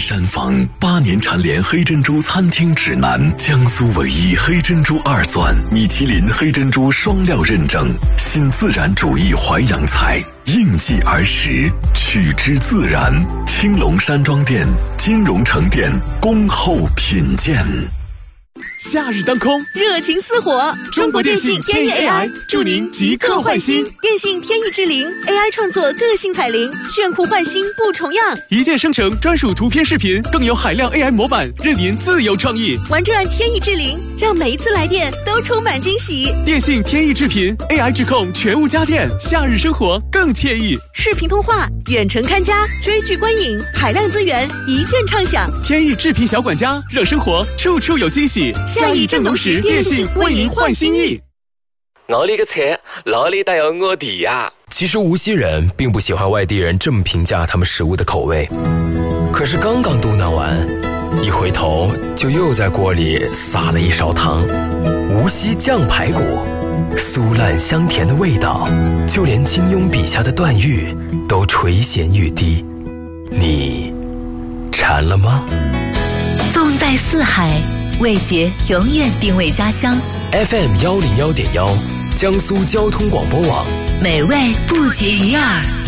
山房，8年蝉联黑珍珠餐厅指南，江苏唯一黑珍珠2钻，米其林黑珍珠双料认证，新自然主义淮扬菜，应季而食，取之自然。青龙山庄店、金融城店恭候品鉴。 夏日当空， 热情似火。 中国电信天翼 AI 祝您即刻换新。 电信天翼智灵 AI 创作个性彩铃，炫酷换新不重样。 一键生成专属图片视频，更有海量 AI 模板，任您自由创意。 玩转天翼智灵，让每一次来电都充满惊喜。 电信天翼智频 AI 智控全屋家电，夏日生活更惬意。 视频通话、远程看家、追剧观影，海量资源一键畅享。 天翼智频小管家，让生活处处有惊喜。 夏意正浓时，电信为您换新意。 我呢个菜哪里带有我的呀？ 其实无锡人并不喜欢外地人这么评价他们食物的口味，可是刚刚嘟囔完，一回头就又在锅里撒了一勺汤。无锡酱排骨，酥烂香甜的味道，就连金庸笔下的段誉都垂涎欲滴。你馋了吗？ 纵在四海，味觉永远定位家乡。 FM 101.1，江苏交通广播网， 美味不绝于耳。